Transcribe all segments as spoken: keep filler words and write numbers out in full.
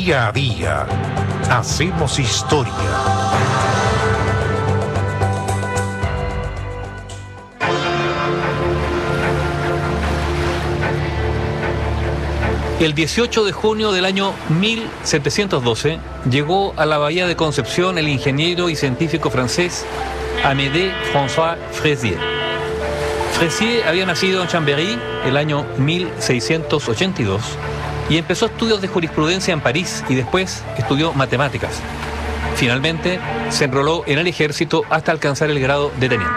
Día a día hacemos historia. El dieciocho de junio del año mil setecientos doce llegó a la bahía de Concepción el ingeniero y científico francés Amédée François Fressier. Fressier había nacido en Chambéry el año mil seiscientos ochenta y dos y empezó estudios de jurisprudencia en París y después estudió matemáticas. Finalmente se enroló en el ejército hasta alcanzar el grado de teniente.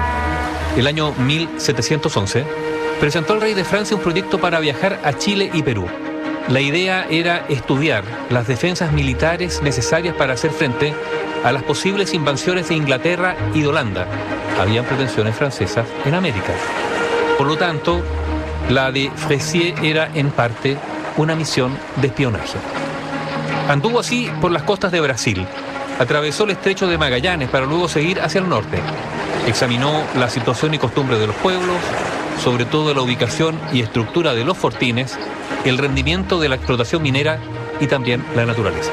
El año mil setecientos once presentó al rey de Francia un proyecto para viajar a Chile y Perú. La idea era estudiar las defensas militares necesarias para hacer frente a las posibles invasiones de Inglaterra y de Holanda. Habían pretensiones francesas en América. Por lo tanto, la de Fressier era en parte una misión de espionaje. Anduvo así por las costas de Brasil, atravesó el estrecho de Magallanes para luego seguir hacia el norte. Examinó la situación y costumbre de los pueblos, sobre todo la ubicación y estructura de los fortines, el rendimiento de la explotación minera y también la naturaleza.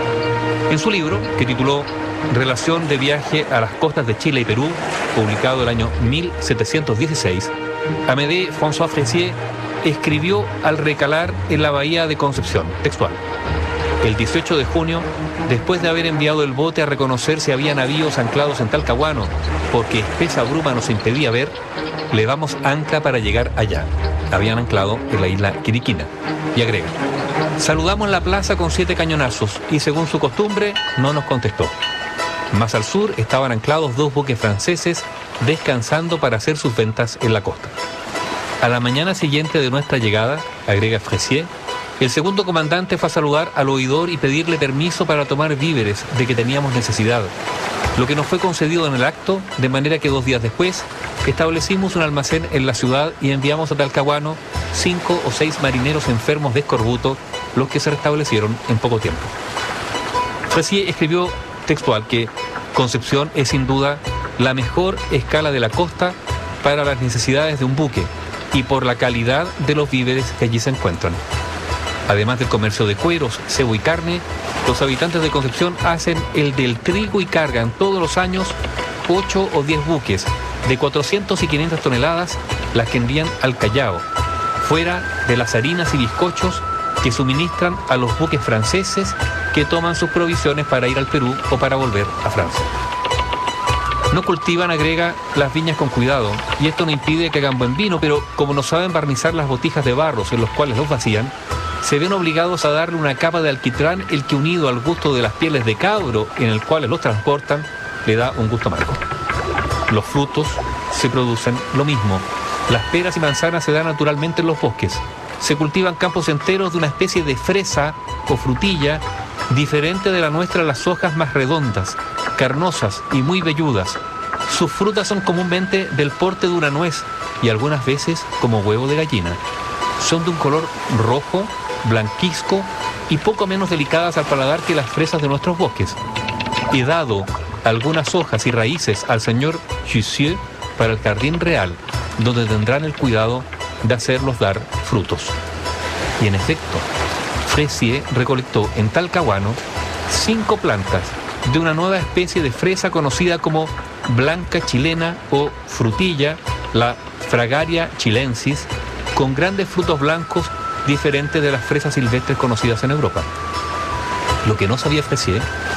En su libro, que tituló Relación de viaje a las costas de Chile y Perú, publicado el año mil setecientos dieciséis, Amédée François Fressier escribió al recalar en la bahía de Concepción, textual: el dieciocho de junio, después de haber enviado el bote a reconocer si había navíos anclados en Talcahuano, porque espesa bruma nos impedía ver, levamos ancla para llegar allá. Habían anclado en la isla Quiriquina. Y agrega: saludamos la plaza con siete cañonazos y según su costumbre no nos contestó. Más al sur estaban anclados dos buques franceses descansando para hacer sus ventas en la costa. A la mañana siguiente de nuestra llegada, agrega Fressier, el segundo comandante fue a saludar al oidor y pedirle permiso para tomar víveres de que teníamos necesidad, lo que nos fue concedido en el acto, de manera que dos días después establecimos un almacén en la ciudad y enviamos a Talcahuano cinco o seis marineros enfermos de escorbuto, los que se restablecieron en poco tiempo. Fressier escribió textual que Concepción es sin duda la mejor escala de la costa para las necesidades de un buque y por la calidad de los víveres que allí se encuentran. Además del comercio de cueros, cebo y carne, los habitantes de Concepción hacen el del trigo y cargan todos los años ocho o diez buques de cuatrocientas y quinientas toneladas, las que envían al Callao, fuera de las harinas y bizcochos que suministran a los buques franceses que toman sus provisiones para ir al Perú o para volver a Francia. No cultivan, agrega, las viñas con cuidado, y esto no impide que hagan buen vino, pero como no saben barnizar las botijas de barros en los cuales los vacían, se ven obligados a darle una capa de alquitrán, el que unido al gusto de las pieles de cabro en el cual los transportan, le da un gusto amargo. Los frutos se producen lo mismo. Las peras y manzanas se dan naturalmente en los bosques. Se cultivan campos enteros de una especie de fresa o frutilla, diferente de la nuestra, las hojas más redondas, carnosas y muy velludas. Sus frutas son comúnmente del porte de una nuez y algunas veces como huevo de gallina. Son de un color rojo, blanquizco y poco menos delicadas al paladar que las fresas de nuestros bosques. He dado algunas hojas y raíces al señor Jussieu para el jardín real, donde tendrán el cuidado de hacerlos dar frutos. Y en efecto, Fressier recolectó en Talcahuano cinco plantas de una nueva especie de fresa conocida como blanca chilena o frutilla, la Fragaria chilensis, con grandes frutos blancos diferentes de las fresas silvestres conocidas en Europa. Lo que no sabía Fressier